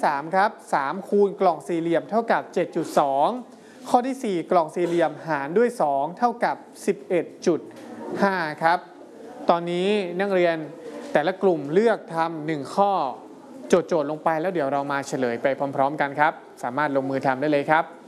3ครับ3คูณกล่องสี่เหลี่ยมเท่ากับ 7.2 ข้อที่ 4 กล่องสี่เหลี่ยมหารด้วย2เท่ากับ 11.5 ครับตอนนี้นักเรียนแต่ละกลุ่มเลือกทำ1ข้อโจทย์ลงไปแล้วเดี๋ยวเรามาเฉลยไปพร้อมๆกันครับสามารถลงมือทำได้เลยครับ